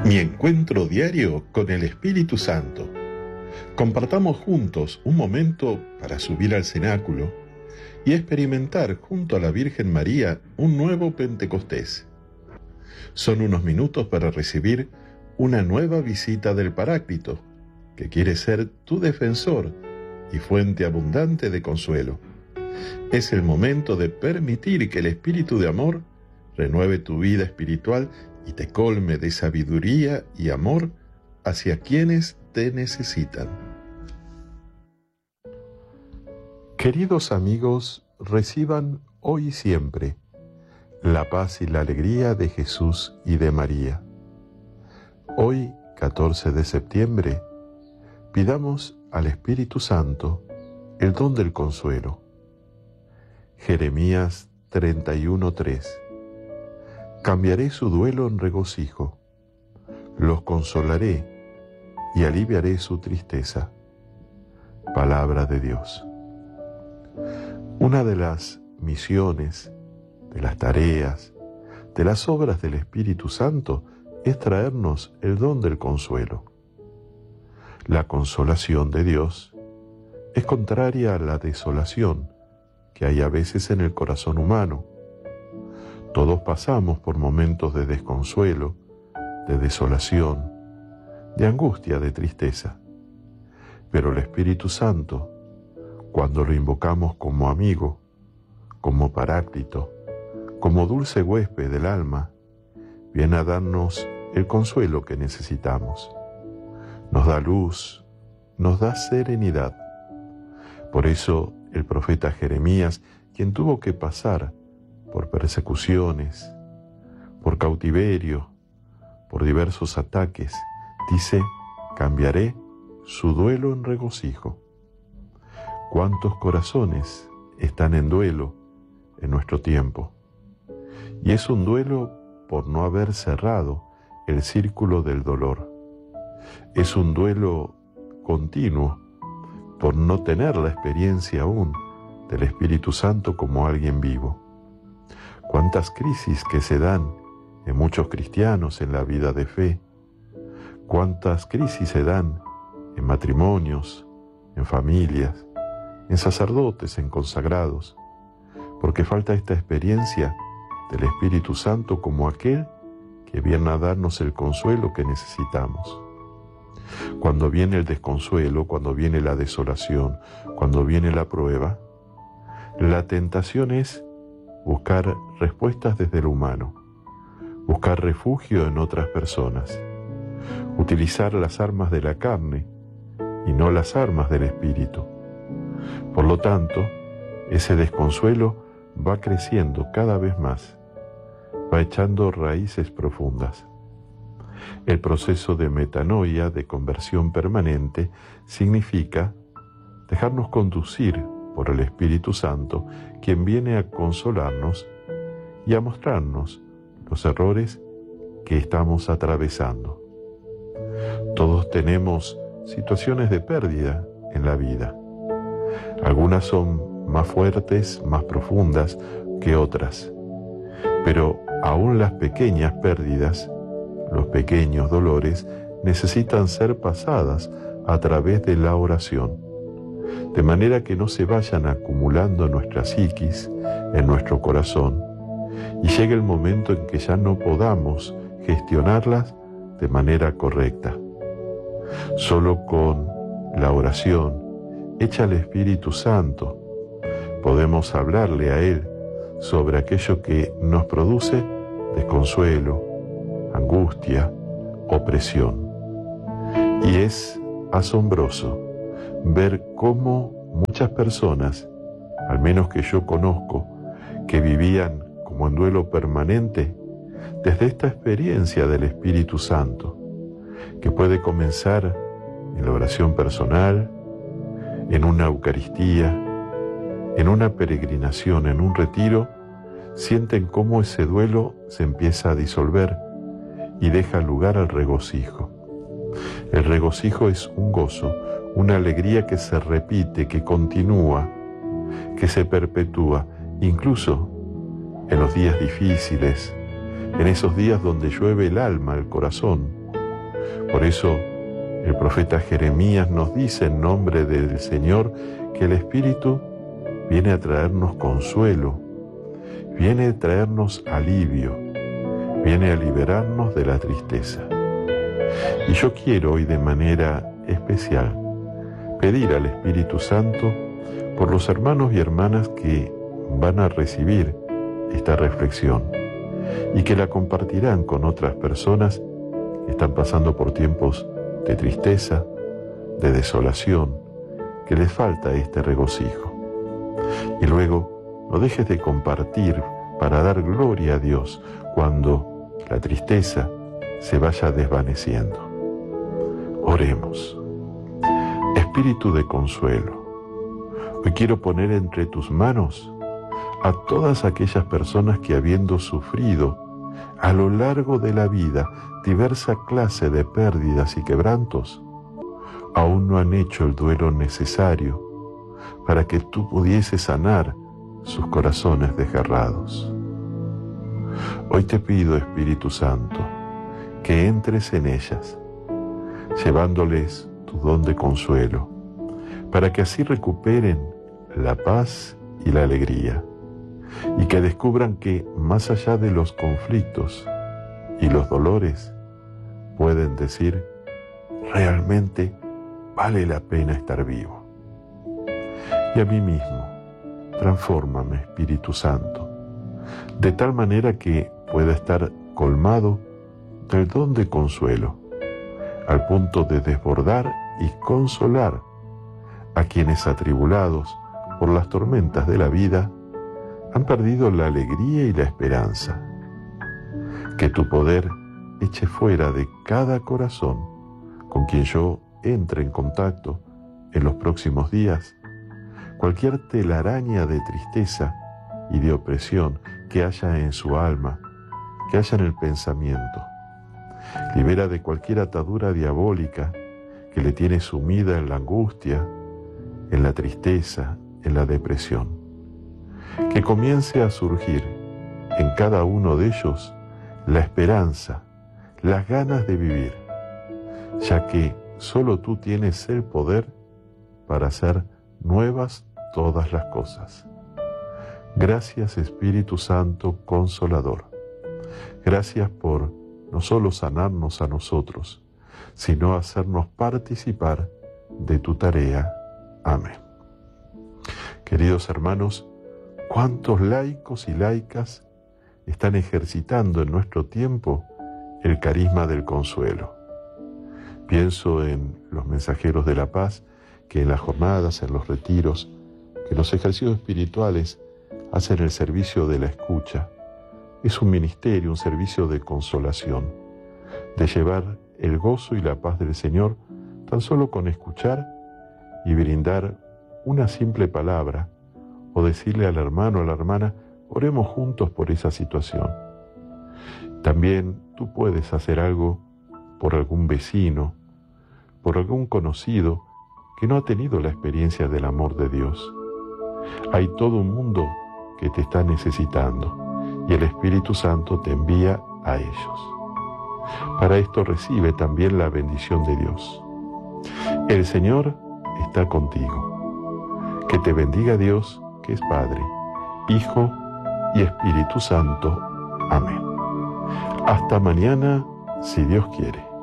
Mi encuentro diario con el Espíritu Santo. Compartamos juntos un momento para subir al cenáculo y experimentar junto a la Virgen María un nuevo Pentecostés. Son unos minutos para recibir una nueva visita del Paráclito, que quiere ser tu defensor y fuente abundante de consuelo. Es el momento de permitir que el Espíritu de amor renueve tu vida espiritual y te colme de sabiduría y amor hacia quienes te necesitan. Queridos amigos, reciban hoy y siempre la paz y la alegría de Jesús y de María. Hoy, 14 de septiembre, pidamos al Espíritu Santo el don del consuelo. Jeremías 31:3. Cambiaré su duelo en regocijo, los consolaré y aliviaré su tristeza. Palabra de Dios. Una de las misiones, de las tareas, de las obras del Espíritu Santo es traernos el don del consuelo. La consolación de Dios es contraria a la desolación que hay a veces en el corazón humano. Todos pasamos por momentos de desconsuelo, de desolación, de angustia, de tristeza. Pero el Espíritu Santo, cuando lo invocamos como amigo, como paráclito, como dulce huésped del alma, viene a darnos el consuelo que necesitamos. Nos da luz, nos da serenidad. Por eso el profeta Jeremías, quien tuvo que pasar por persecuciones, por cautiverio, por diversos ataques, dice: cambiaré su duelo en regocijo. ¿Cuántos corazones están en duelo en nuestro tiempo? Y es un duelo por no haber cerrado el círculo del dolor. Es un duelo continuo por no tener la experiencia aún del Espíritu Santo como alguien vivo. Cuántas crisis que se dan en muchos cristianos en la vida de fe, cuántas crisis se dan en matrimonios, en familias, en sacerdotes, en consagrados, porque falta esta experiencia del Espíritu Santo como aquel que viene a darnos el consuelo que necesitamos. Cuando viene el desconsuelo, cuando viene la desolación, cuando viene la prueba, la tentación es buscar respuestas desde lo humano, buscar refugio en otras personas, utilizar las armas de la carne y no las armas del Espíritu. Por lo tanto, ese desconsuelo va creciendo cada vez más, va echando raíces profundas. El proceso de metanoia, de conversión permanente, significa dejarnos conducir por el Espíritu Santo, quien viene a consolarnos y a mostrarnos los errores que estamos atravesando. Todos tenemos situaciones de pérdida en la vida. Algunas son más fuertes, más profundas que otras, pero aún las pequeñas pérdidas, los pequeños dolores, necesitan ser pasadas a través de la oración, de manera que no se vayan acumulando en nuestra psiquis, en nuestro corazón, y llegue el momento en que ya no podamos gestionarlas de manera correcta. Solo con la oración, hecha al Espíritu Santo, podemos hablarle a Él sobre aquello que nos produce desconsuelo, angustia, opresión. Y es asombroso ver cómo muchas personas, al menos que yo conozco, que vivían como en duelo permanente, desde esta experiencia del Espíritu Santo, que puede comenzar en la oración personal, en una Eucaristía, en una peregrinación, en un retiro, sienten cómo ese duelo se empieza a disolver y deja lugar al regocijo. El regocijo es un gozo, una alegría que se repite, que continúa, que se perpetúa, incluso en los días difíciles, en esos días donde llueve el alma, el corazón, Por eso el profeta Jeremías nos dice en nombre del Señor que el Espíritu viene a traernos consuelo, viene a traernos alivio, viene a liberarnos de la tristeza. Y yo quiero hoy de manera especial pedir al Espíritu Santo por los hermanos y hermanas que van a recibir esta reflexión y que la compartirán con otras personas que están pasando por tiempos de tristeza, de desolación, que les falta este regocijo. Y luego no dejes de compartir para dar gloria a Dios cuando la tristeza se vaya desvaneciendo. Oremos. Espíritu de consuelo, hoy quiero poner entre tus manos a todas aquellas personas que, habiendo sufrido a lo largo de la vida diversa clase de pérdidas y quebrantos, aún no han hecho el duelo necesario para que tú pudieses sanar sus corazones desgarrados. Hoy te pido, Espíritu Santo, que entres en ellas, llevándoles tu don de consuelo, para que así recuperen la paz y la alegría, y que descubran que más allá de los conflictos y los dolores, pueden decir, realmente vale la pena estar vivo. Y a mí mismo, transfórmame, Espíritu Santo, de tal manera que pueda estar colmado del don de consuelo, al punto de desbordar y consolar a quienes, atribulados por las tormentas de la vida, han perdido la alegría y la esperanza. Que tu poder eche fuera de cada corazón con quien yo entre en contacto en los próximos días cualquier telaraña de tristeza y de opresión que haya en su alma, que haya en el pensamiento. Libera de cualquier atadura diabólica que le tiene sumida en la angustia, en la tristeza, en la depresión. Que comience a surgir en cada uno de ellos la esperanza, las ganas de vivir, ya que solo tú tienes el poder para hacer nuevas todas las cosas. Gracias, Espíritu Santo Consolador. Gracias por no solo sanarnos a nosotros, sino hacernos participar de tu tarea. Amén. Queridos hermanos, ¿cuántos laicos y laicas están ejercitando en nuestro tiempo el carisma del consuelo? Pienso en los mensajeros de la paz que en las jornadas, en los retiros, que en los ejercicios espirituales hacen el servicio de la escucha. Es un ministerio, un servicio de consolación, de llevar el gozo y la paz del Señor tan solo con escuchar y brindar una simple palabra o decirle al hermano o a la hermana, oremos juntos por esa situación. También tú puedes hacer algo por algún vecino, por algún conocido que no ha tenido la experiencia del amor de Dios. Hay todo un mundo que te está necesitando y el Espíritu Santo te envía a ellos. Para esto recibe también la bendición de Dios. El Señor está contigo. Que te bendiga Dios, que es Padre, Hijo y Espíritu Santo. Amén. Hasta mañana, si Dios quiere.